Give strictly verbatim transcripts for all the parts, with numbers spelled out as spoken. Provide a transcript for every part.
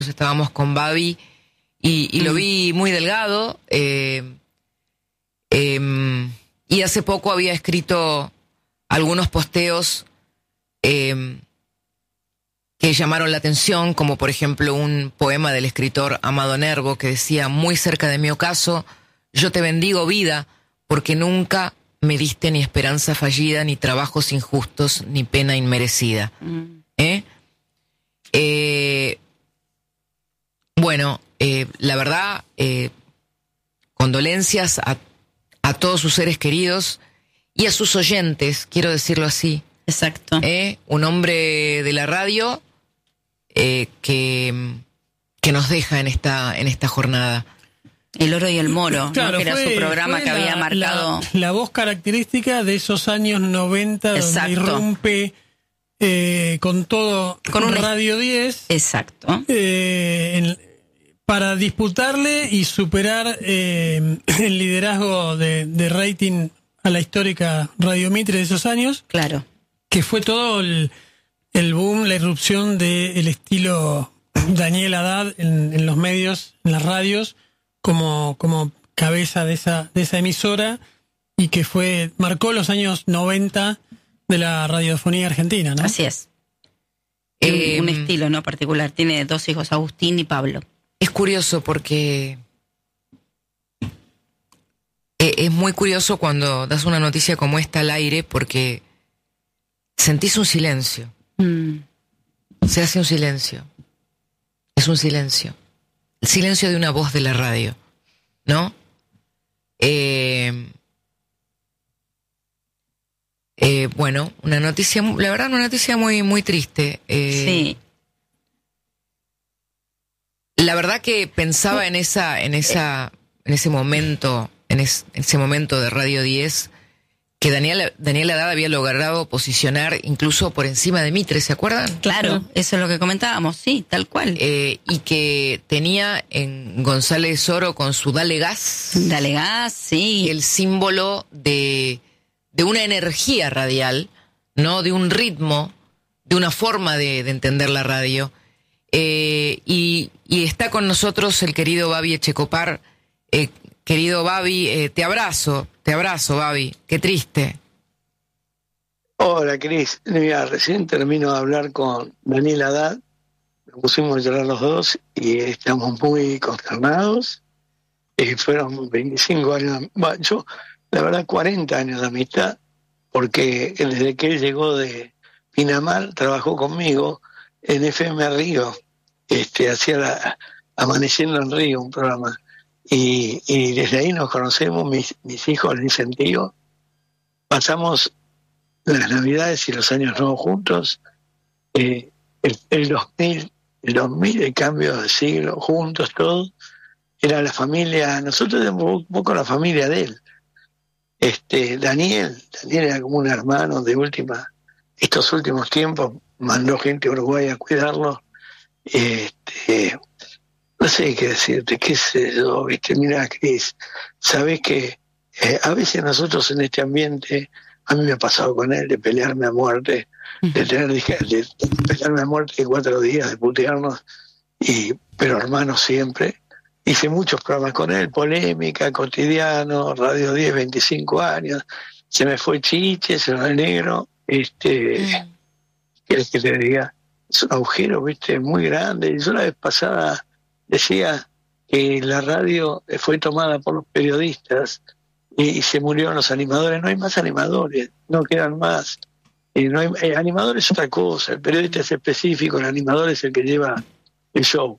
estábamos con Babi y, y mm. lo vi muy delgado. Eh, eh, y hace poco había escrito algunos posteos eh, que llamaron la atención, como por ejemplo un poema del escritor Amado Nervo que decía: muy cerca de mi ocaso, yo te bendigo vida, porque nunca me diste ni esperanza fallida, ni trabajos injustos, ni pena inmerecida. Mm. ¿Eh? Eh, bueno, eh, la verdad, eh, condolencias a, a todos sus seres queridos y a sus oyentes, quiero decirlo así. Exacto. ¿Eh? Un hombre de la radio eh, que, que nos deja en esta, en esta jornada. El Oro y el Moro, claro, ¿no? Que era fue, su programa que la, había marcado. La, la voz característica de esos años noventa, Exacto. donde irrumpe eh, con todo con un Radio diez. Exacto. Eh, en, para disputarle y superar eh, el liderazgo de, de rating a la histórica Radio Mitre de esos años. Claro. Que fue todo el, el boom, la irrupción del estilo Daniel Haddad en, en los medios, en las radios, como como cabeza de esa de esa emisora, y que fue marcó los años noventa de la radiofonía argentina, ¿no? Así es. Eh, un, un estilo no particular. Tiene dos hijos, Agustín y Pablo. Es curioso porque es muy curioso cuando das una noticia como esta al aire, porque sentís un silencio. Mm. Se hace un silencio. Es un silencio. El silencio de una voz de la radio, ¿no? Eh, eh, bueno, una noticia, la verdad, una noticia muy, muy triste. Eh, sí. La verdad que pensaba en esa, en esa, en ese momento, en, es, en ese momento de Radio diez, que Daniel, Daniel Haddad había logrado posicionar incluso por encima de Mitre, ¿se acuerdan? Claro, eso es lo que comentábamos, sí, tal cual. Eh, y que tenía en González Oro con su Dale Gas. Dale Gas, sí. El símbolo de, de una energía radial, ¿no? De un ritmo, de una forma de, de entender la radio. Eh, y, y está con nosotros el querido Babi Echecopar. Eh, querido Babi, eh, te abrazo. Te abrazo, Babi. Qué triste. Hola, Cris. Mira, recién termino de hablar con Daniel Haddad. Nos pusimos a llorar los dos y estamos muy consternados. Eh, fueron veinticinco años, bueno, yo, la verdad, cuarenta años de amistad, porque desde que él llegó de Pinamar, trabajó conmigo en F M Río. Este, hacía la, Amaneciendo en Río, un programa. Y, y desde ahí nos conocemos, mis, mis hijos, en ese sentido. Pasamos las Navidades y los años nuevos juntos. Eh, el, el dos mil, el dos mil, el cambio de siglo, juntos, todos. Era la familia, nosotros éramos un poco la familia de él. Este, Daniel, Daniel era como un hermano de última. Estos últimos tiempos mandó gente a Uruguay a cuidarlo. Este... No sé qué decirte, qué sé yo, viste, mira, Cris, sabes que eh, a veces nosotros en este ambiente, a mí me ha pasado con él de pelearme a muerte, de tener, de pelearme a muerte cuatro días, de putearnos, y, pero hermanos siempre. Hice muchos programas con él, Polémica, Cotidiano, Radio diez, veinticinco años, se me fue Chiche, se me fue Negro, este, ¿quieres que te diga? Es un agujero, viste, muy grande. Yo la vez pasada decía que la radio fue tomada por los periodistas y, y se murieron los animadores. No hay más animadores, no quedan más. Y no hay, el animador es otra cosa, el periodista es específico, el animador es el que lleva el show.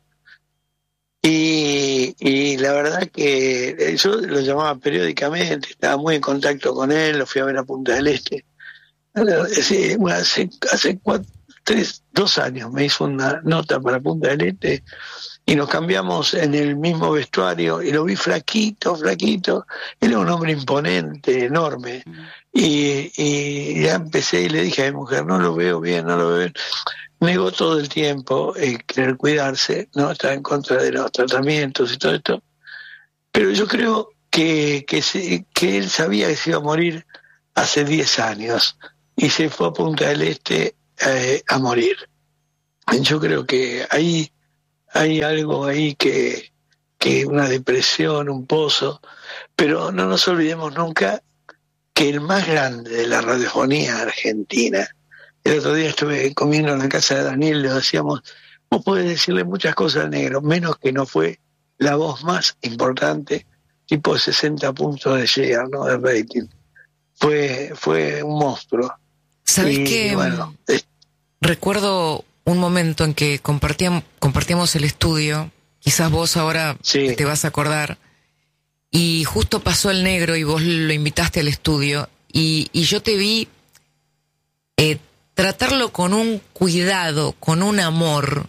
Y, y la verdad que yo lo llamaba periódicamente, estaba muy en contacto con él, lo fui a ver a Punta del Este. Hace, bueno, hace, hace cuatro, tres, dos años me hizo una nota para Punta del Este y nos cambiamos en el mismo vestuario y lo vi flaquito, flaquito. Era un hombre imponente, enorme. Y, y ya empecé y le dije a mi mujer, no lo veo bien, no lo veo bien. Negó todo el tiempo eh, querer cuidarse, no estaba en contra de los tratamientos y todo esto. Pero yo creo que, que, se, que él sabía que se iba a morir hace diez años y se fue a Punta del Este eh, a morir. Yo creo que ahí hay algo ahí que, que una depresión, un pozo, pero no nos olvidemos nunca que el más grande de la radiofonía argentina, el otro día estuve comiendo en la casa de Daniel, le decíamos, vos podés decirle muchas cosas al negro, menos que no fue la voz más importante, tipo sesenta puntos de share, ¿no? De rating. Fue, fue un monstruo. ¿Sabés y, qué? Bueno, es... Recuerdo un momento en que compartíamos, compartíamos el estudio, quizás vos ahora sí. te vas a acordar, y justo pasó el negro y vos lo invitaste al estudio, y, y yo te vi eh, tratarlo con un cuidado, con un amor,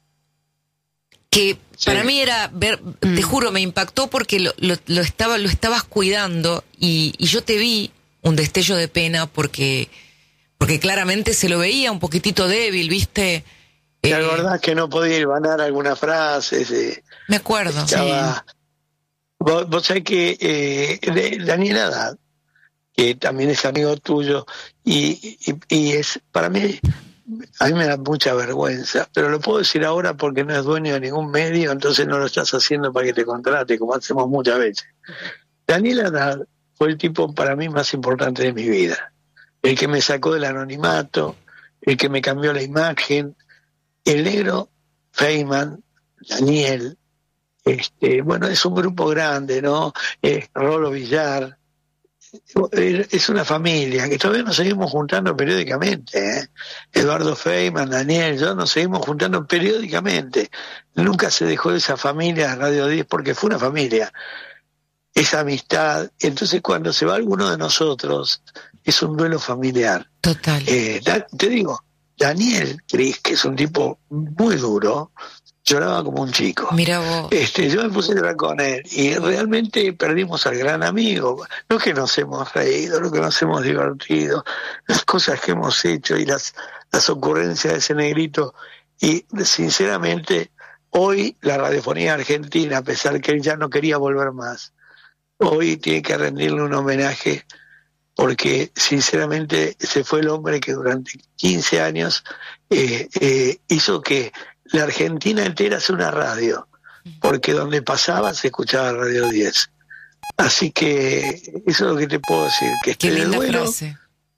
que sí. para mí era, ver, mm. te juro, me impactó porque lo, lo, lo, estaba, lo estabas cuidando, y, y yo te vi un destello de pena porque, porque claramente se lo veía un poquitito débil, ¿viste? La eh, verdad es que no podía hilvanar algunas frases. Eh, me acuerdo. Estaba... Sí. Vos, vos sabés que eh, Daniel Haddad, que también es amigo tuyo, y, y, y es, para mí, a mí me da mucha vergüenza, pero lo puedo decir ahora porque no es dueño de ningún medio, entonces no lo estás haciendo para que te contrate, como hacemos muchas veces. Daniel Haddad fue el tipo para mí más importante de mi vida, el que me sacó del anonimato, el que me cambió la imagen, el negro Feynman, Daniel, este, bueno, es un grupo grande, ¿no? Eh, Rolo Villar, es una familia que todavía nos seguimos juntando periódicamente, ¿eh? Eduardo Feynman, Daniel, yo nos seguimos juntando periódicamente. Nunca se dejó de esa familia Radio diez porque fue una familia, esa amistad. Entonces cuando se va alguno de nosotros es un duelo familiar. Total. Eh, da, te digo, Daniel Cris, que es un tipo muy duro, lloraba como un chico. Mira vos. Este, yo me puse a llorar con él y realmente perdimos al gran amigo. Lo que nos hemos reído, lo que nos hemos divertido, las cosas que hemos hecho y las, las ocurrencias de ese negrito. Y sinceramente, hoy la radiofonía argentina, a pesar que él ya no quería volver más, hoy tiene que rendirle un homenaje porque sinceramente se fue el hombre que durante quince años eh, eh, hizo que la Argentina entera hace una radio, porque donde pasaba se escuchaba Radio diez. Así que eso es lo que te puedo decir. Que Qué linda bueno. frase.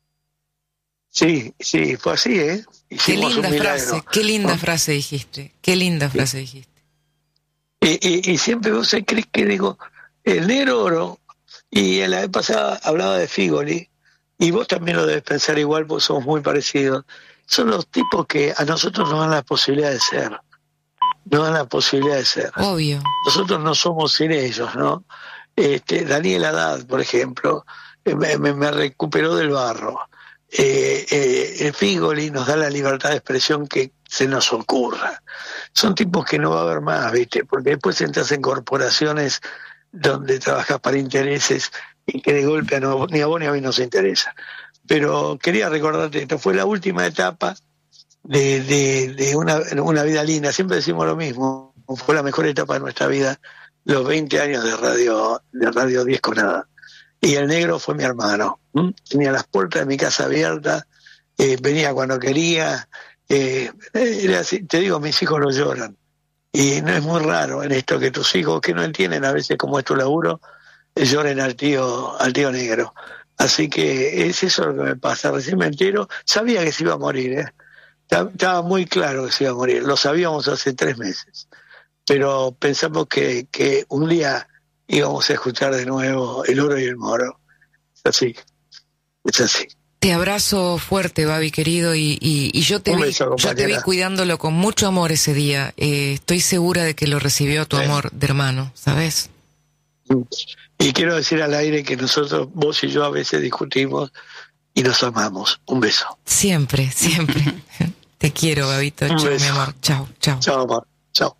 Sí, sí, fue así, ¿eh? Hicimos Qué linda un frase, qué linda frase dijiste, qué linda sí. frase dijiste. Y, y, y siempre vos crees que digo, el negro oro, y en la vez pasada hablaba de Figoli, y vos también lo debes pensar igual, porque somos muy parecidos. Son los tipos que a nosotros nos dan la posibilidad de ser. Nos dan la posibilidad de ser. Obvio. Nosotros no somos sin ellos, ¿no? Este, Daniel Haddad, por ejemplo, me, me, me recuperó del barro. Eh, eh, el Figoli nos da la libertad de expresión que se nos ocurra. Son tipos que no va a haber más, ¿viste? Porque después entras en corporaciones donde trabajas para intereses y que de golpe no, ni a vos ni a mí nos interesa. Pero quería recordarte, esto fue la última etapa de, de, de una, una vida linda. Siempre decimos lo mismo, fue la mejor etapa de nuestra vida, los veinte años de Radio, de Radio diez con Nada. Y el negro fue mi hermano. ¿Mm? Tenía las puertas de mi casa abiertas, eh, venía cuando quería. Eh, era así, te digo, mis hijos lo lloran. Y no es muy raro en esto que tus hijos, que no entienden a veces cómo es tu laburo, eh, lloren al tío, al tío negro. Así que es eso lo que me pasa. Recién me entero, sabía que se iba a morir, ¿eh? Estaba muy claro que se iba a morir, lo sabíamos hace tres meses, pero pensamos que, que un día íbamos a escuchar de nuevo El Oro y el Moro. Es así, es así. Te abrazo fuerte, Babi, querido, y, y, y yo, te un vi, beso, yo te vi cuidándolo con mucho amor ese día. Eh, estoy segura de que lo recibió tu sí. amor de hermano, ¿sabes? Y quiero decir al aire que nosotros, vos y yo, a veces discutimos y nos amamos. Un beso. Siempre, siempre. Te quiero, Babito. Chao, mi amor. Chao, chao. Chao, amor. Chao.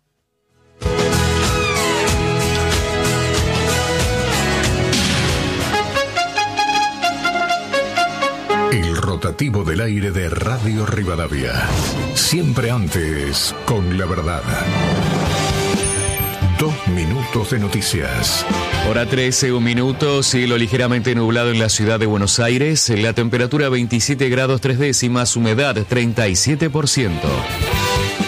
El rotativo del aire de Radio Rivadavia. Siempre antes con la verdad. Dos minutos de noticias. Hora trece, un minuto, cielo ligeramente nublado en la ciudad de Buenos Aires, la temperatura veintisiete grados tres décimas, humedad treinta y siete por ciento.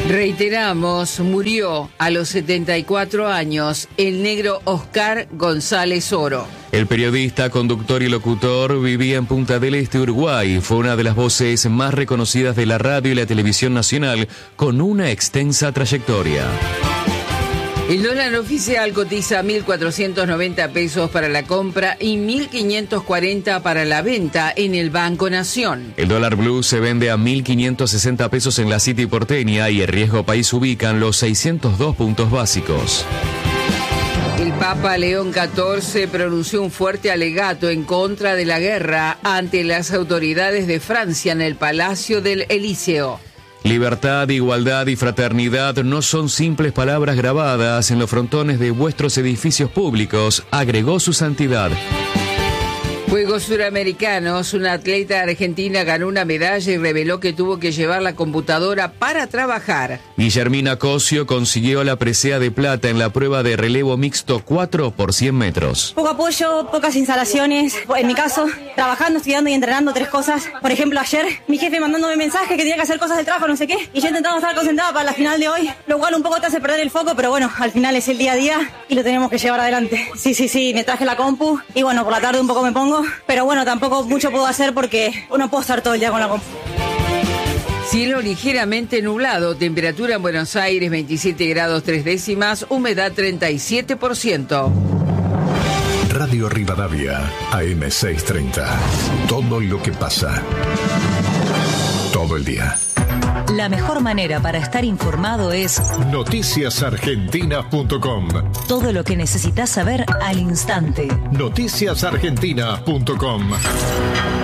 Reiteramos, murió a los setenta y cuatro años el negro Oscar González Oro. El periodista, conductor y locutor vivía en Punta del Este, Uruguay. Fue una de las voces más reconocidas de la radio y la televisión nacional, con una extensa trayectoria. El dólar oficial cotiza mil cuatrocientos noventa pesos para la compra y mil quinientos cuarenta para la venta en el Banco Nación. El dólar blue se vende a mil quinientos sesenta pesos en la City porteña y el riesgo país ubican los seiscientos dos puntos básicos. El Papa León catorce pronunció un fuerte alegato en contra de la guerra ante las autoridades de Francia en el Palacio del Elíseo. Libertad, igualdad y fraternidad no son simples palabras grabadas en los frontones de vuestros edificios públicos, agregó su santidad. Juegos Suramericanos, una atleta argentina ganó una medalla y reveló que tuvo que llevar la computadora para trabajar. Guillermina Cosio consiguió la presea de plata en la prueba de relevo mixto cuatro por cien metros. Poco apoyo, pocas instalaciones. En mi caso, trabajando, estudiando y entrenando tres cosas. Por ejemplo, ayer mi jefe mandándome mensajes que tenía que hacer cosas del trabajo, no sé qué. Y yo intentando estar concentrada para la final de hoy, lo cual un poco te hace perder el foco, pero bueno, al final es el día a día y lo tenemos que llevar adelante. Sí, sí, sí, me traje la compu y bueno, por la tarde un poco me pongo. Pero bueno, tampoco mucho puedo hacer porque no puedo estar todo el día con la compu. Cielo ligeramente nublado, temperatura en Buenos Aires veintisiete grados tres décimas, humedad treinta y siete por ciento. Radio Rivadavia, A M seiscientos treinta. Todo lo que pasa. Todo el día. La mejor manera para estar informado es noticias argentinas punto com. Todo lo que necesitas saber al instante. noticias argentinas punto com.